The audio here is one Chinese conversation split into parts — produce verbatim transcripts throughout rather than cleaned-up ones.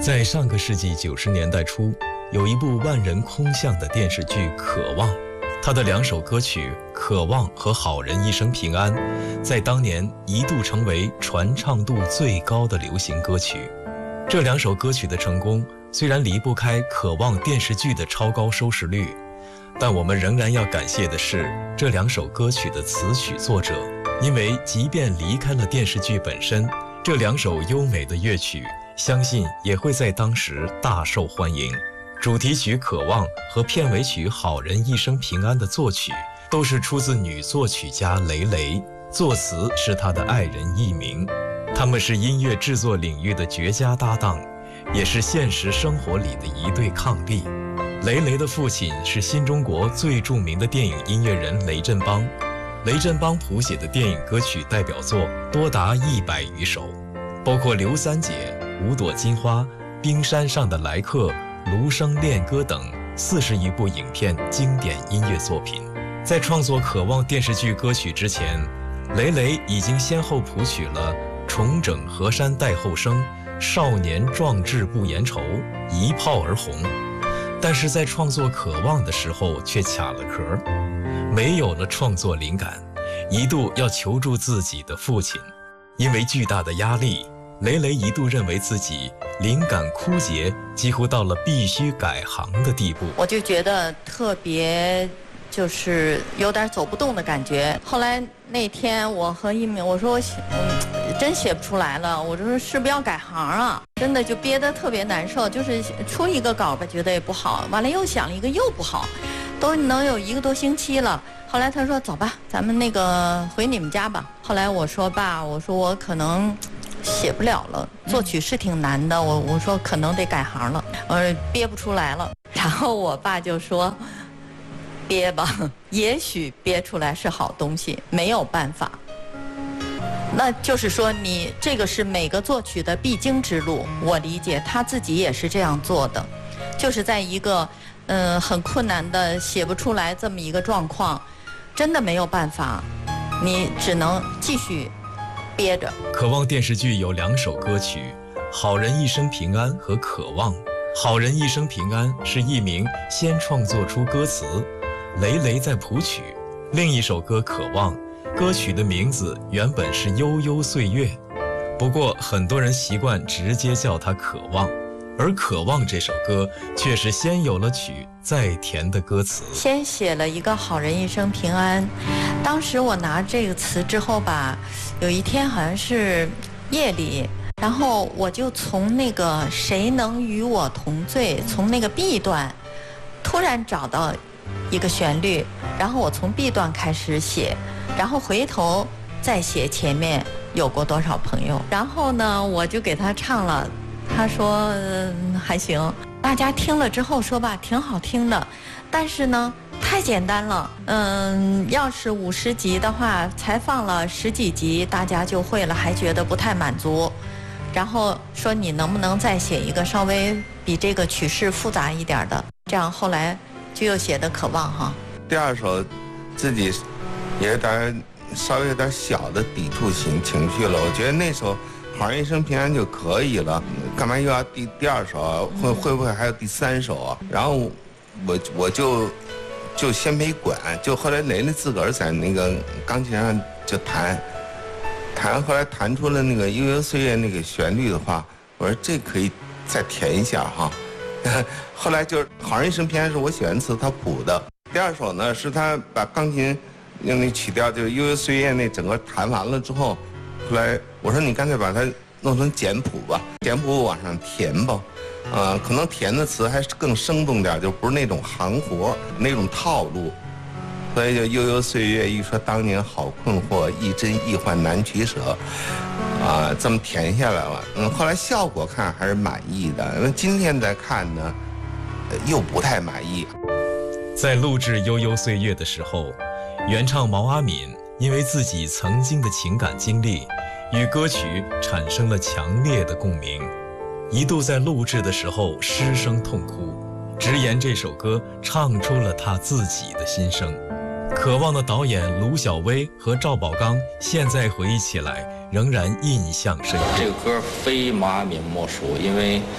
在上个世纪九十年代初，有一部万人空巷的电视剧《渴望》，它的两首歌曲《渴望》和《好人一生平安》，在当年一度成为传唱度最高的流行歌曲。这两首歌曲的成功，虽然离不开《渴望》电视剧的超高收视率，但我们仍然要感谢的是这两首歌曲的词曲作者，因为即便离开了电视剧本身，这两首优美的乐曲相信也会在当时大受欢迎。主题曲《渴望》和片尾曲《好人一生平安》的作曲都是出自女作曲家雷雷，作词是她的爱人佚名。他们是音乐制作领域的绝佳搭档，也是现实生活里的一对伉俪。雷雷的父亲是新中国最著名的电影音乐人雷振邦，雷振邦谱写的电影歌曲代表作多达一百余首，包括《刘三姐》《五朵金花》《冰山上的来客》《芦笙恋歌》等四十余部影片经典音乐作品。在创作《渴望》电视剧歌曲之前，雷雷已经先后谱曲了《重整河山待后生》《少年壮志不言愁》《一炮而红》，但是在创作《渴望》的时候却卡了壳，没有了创作灵感，一度要求助自己的父亲。因为巨大的压力，雷雷一度认为自己灵感枯竭，几乎到了必须改行的地步。 我就觉得特别就是有点走不动的感觉。后来那天我和一鸣我说我写、嗯、真写不出来了，我就说是不是要改行啊？真的就憋得特别难受，就是出一个稿吧觉得也不好，完了又想了一个又不好，都能有一个多星期了。后来他说走吧，咱们那个回你们家吧。后来我说爸，我说我可能写不了了，作曲是挺难的，我我说可能得改行了，我说憋不出来了。然后我爸就说憋吧，也许憋出来是好东西，没有办法。那就是说你这个是每个作曲的必经之路，我理解他自己也是这样做的，就是在一个嗯、呃、很困难的写不出来这么一个状况，真的没有办法，你只能继续憋着。 渴望电视剧有两首歌曲，好人一生平安和渴望。好人一生平安是佚名先创作出歌词，雷雷在谱曲。另一首歌渴望，歌曲的名字原本是悠悠岁月，不过很多人习惯直接叫它渴望，而渴望这首歌却是先有了曲再填的歌词。 先写了一个好人一生平安，当时我拿这个词之后吧，有一天好像是夜里，然后我就从那个谁能与我同醉，从那个 B 段突然找到一个旋律，然后我从 B 段开始写，然后回头再写前面有过多少朋友，然后呢我就给他唱了，他说、嗯、还行，大家听了之后说吧挺好听的，但是呢太简单了，嗯，要是五十集的话才放了十几集大家就会了，还觉得不太满足，然后说你能不能再写一个稍微比这个曲式复杂一点的，这样后来就又写的渴望哈。 第二首自己也有点稍微有点小的抵触情情绪了，我觉得那首好人一生平安就可以了，干嘛又要第第二首啊？会会不会还有第三首啊？然后我我就就先没管，就后来雷雷自个儿在那个钢琴上就弹，弹后来弹出了那个悠悠岁月那个旋律的话，我说这可以再填一下哈。后来就是好人一生平安是我写完词他谱的，第二首呢是他把钢琴用那曲调就是悠悠岁月那整个弹完了之后，后来我说你干脆把它弄成简谱吧，简谱往上填吧，呃，可能填的词还是更生动点，就不是那种行活那种套路，所以就悠悠岁月一说当年好困惑，一真一幻难取舍，啊、呃，这么填下来了。嗯，后来效果看还是满意的，因为今天再看呢，呃、又不太满意。 在录制《悠悠岁月》的时候，原唱毛阿敏因为自己曾经的情感经历，与歌曲产生了强烈的共鸣，一度在录制的时候失声痛哭，直言这首歌唱出了他自己的心声。渴望的导演卢小薇和赵宝刚现在回忆起来仍然印象深刻。 这个歌非毛阿敏莫属，因为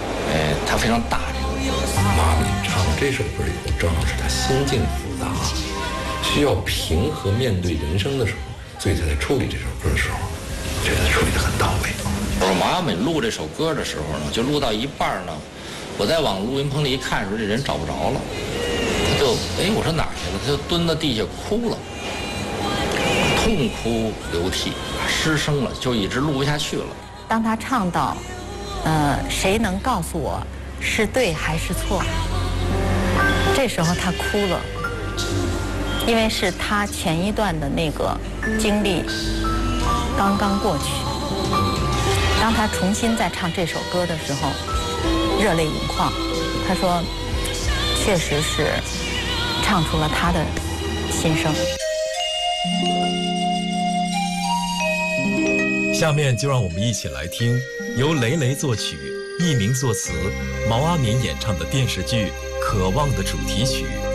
呃，它非常大。 毛阿敏唱这首歌以后，正好是他心境复杂，需要平和面对人生的时候，所以他在处理这首歌的时候，觉得处理得很到位。 我毛阿敏录这首歌的时候呢，就录到一半呢，我在往录音棚里一看的时候，这人找不着了，他就哎，我说哪儿去了？他就蹲到地下哭了，痛哭流涕，失声了，就一直录不下去了。 当他唱到，呃，谁能告诉我是对还是错？这时候他哭了，因为是他前一段的那个经历刚刚过去。当他重新再唱这首歌的时候，热泪盈眶。他说，确实是唱出了他的心声。 下面就让我们一起来听由雷雷作曲、佚名作词、毛阿敏演唱的电视剧《渴望》的主题曲